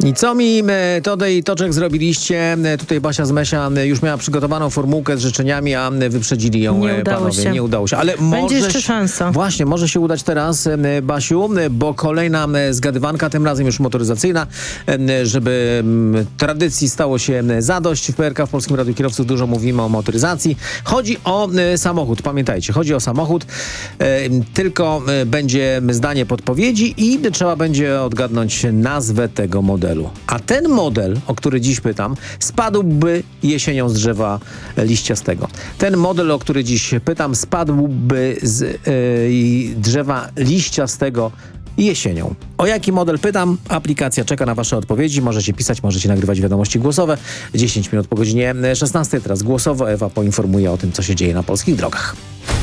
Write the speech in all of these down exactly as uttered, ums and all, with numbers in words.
I co mi e, Todej i Toczek zrobiliście? E, Tutaj Basia z Mesia e, już miała przygotowaną formułkę z życzeniami, a e, wyprzedzili ją Nie e, udało panowie. się. Nie udało się. Ale Będzie może jeszcze się- szansa. Właśnie, może się udać teraz, e, Basiu, e, bo kolejna e, zgadywanka, tym razem już motoryzacyjna, e, żeby m, tradycji stało się e, zadość. W P R K, w Polskim Radiu Kierowców, dużo mówimy o motoryzacji. Chodzi o e, samochód, pamiętajcie, chodzi o samochód. E, tylko e, będzie zdanie podpowiedzi i trzeba będzie odgadnąć nazwę tego modelu. A ten model, o który dziś pytam, spadłby jesienią z drzewa liściastego. Ten model, o który dziś pytam, spadłby z e, drzewa liściastego jesienią. O jaki model pytam? Aplikacja czeka na wasze odpowiedzi. Możecie pisać, możecie nagrywać wiadomości głosowe. dziesięć minut po godzinie szesnastej. Teraz głosowo Ewa poinformuje o tym, co się dzieje na polskich drogach.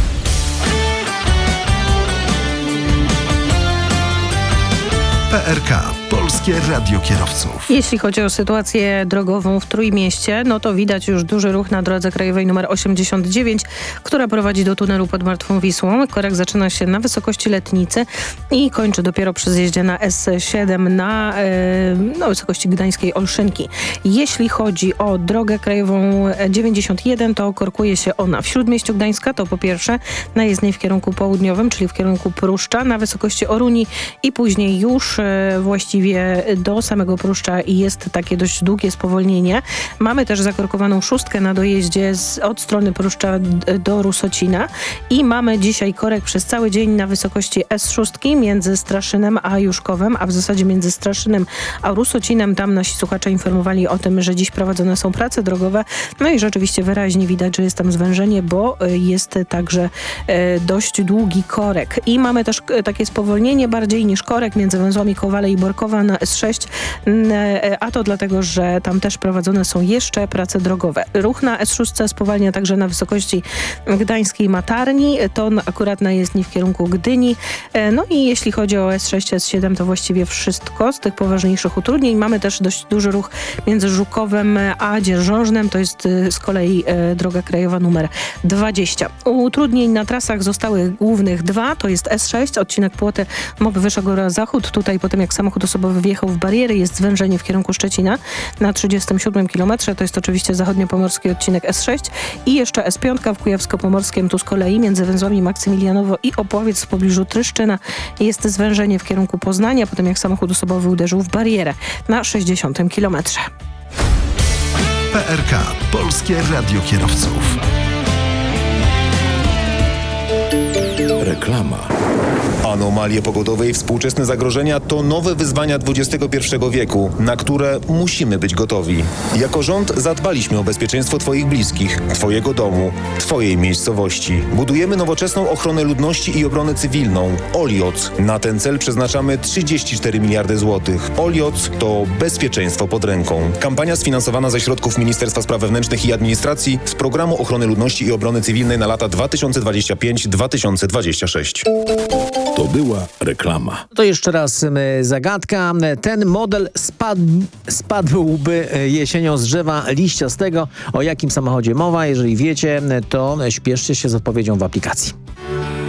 P R K. Polskie Radio Kierowców. Jeśli chodzi o sytuację drogową w Trójmieście, no to widać już duży ruch na drodze krajowej nr osiemdziesiąt dziewięć, która prowadzi do tunelu pod Martwą Wisłą. Korek zaczyna się na wysokości Letnicy i kończy dopiero przy zjeździe na S siedem na, yy, na wysokości gdańskiej Olszynki. Jeśli chodzi o drogę krajową dziewięćdziesiąt jeden, to korkuje się ona w Śródmieściu Gdańska, to po pierwsze na jezdni w kierunku południowym, czyli w kierunku Pruszcza, na wysokości Oruni i później już yy, właściwie do samego Pruszcza i jest takie dość długie spowolnienie. Mamy też zakorkowaną szóstkę na dojeździe z, od strony Pruszcza d- do Rusocina i mamy dzisiaj korek przez cały dzień na wysokości S sześć między Straszynem a Juszkowem, a w zasadzie między Straszynem a Rusocinem. Tam nasi słuchacze informowali o tym, że dziś prowadzone są prace drogowe. No i rzeczywiście wyraźnie widać, że jest tam zwężenie, bo jest także e, dość długi korek. I mamy też e, takie spowolnienie bardziej niż korek między węzłami Kowale i Borkowa na S sześć, a to dlatego, że tam też prowadzone są jeszcze prace drogowe. Ruch na S sześć spowalnia także na wysokości gdańskiej Matarni, to akurat na jezdni w kierunku Gdyni. No i jeśli chodzi o S sześć, S siedem, to właściwie wszystko z tych poważniejszych utrudnień. Mamy też dość duży ruch między Żukowem a Dzierżążnem, to jest z kolei droga krajowa numer dwadzieścia. Utrudnień na trasach zostały głównych dwa, to jest S sześć, odcinek Płoty, M O P Wyższa Góra Zachód. Tutaj potem jak samochód osobowy wjechał w bariery, jest zwężenie w kierunku Szczecina na trzydziestym siódmym kilometrze. To jest oczywiście zachodniopomorski odcinek S sześć i jeszcze S pięć w Kujawsko-Pomorskiem. Tu z kolei między węzłami Maksymilianowo i Opławiec w pobliżu Tryszczyna jest zwężenie w kierunku Poznania, potem jak samochód osobowy uderzył w barierę na sześćdziesiątym kilometrze. P R K. Polskie Radio Kierowców. Reklama. Anomalie pogodowe i współczesne zagrożenia to nowe wyzwania dwudziestego pierwszego wieku, na które musimy być gotowi. Jako rząd zadbaliśmy o bezpieczeństwo Twoich bliskich, Twojego domu, Twojej miejscowości. Budujemy nowoczesną ochronę ludności i obronę cywilną. Olioc. Na ten cel przeznaczamy trzydzieści cztery miliardy złotych. Olioc to bezpieczeństwo pod ręką. Kampania sfinansowana ze środków Ministerstwa Spraw Wewnętrznych i Administracji z Programu Ochrony Ludności i Obrony Cywilnej na lata dwa tysiące dwudziesty piąty do dwa tysiące dwudziestego szóstego. To była reklama. To jeszcze raz m, zagadka. Ten model spadł, spadłby jesienią z drzewa liściastego. O jakim samochodzie mowa? Jeżeli wiecie, to śpieszcie się z odpowiedzią w aplikacji.